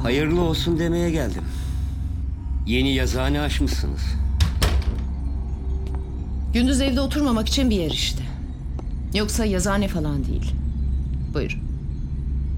Hayırlı olsun demeye geldim. Yeni yazıhane açmışsınız. Gündüz evde oturmamak için bir yer işte. Yoksa yazıhane falan değil. Buyurun.